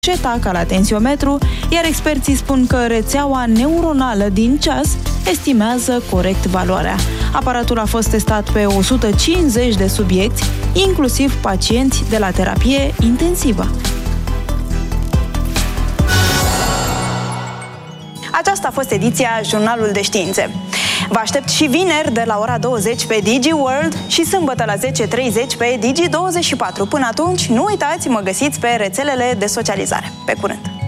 manșeta ca la tensiometru, iar experții spun că rețeaua neuronală din ceas estimează corect valoarea. Aparatul a fost testat pe 150 de subiecți, inclusiv pacienți de la terapie intensivă. Aceasta a fost ediția Jurnalul de Științe. Vă aștept și vineri de la ora 20 pe DigiWorld și sâmbătă la 10:30 pe Digi24. Până atunci, nu uitați, mă găsiți pe rețelele de socializare. Pe curând!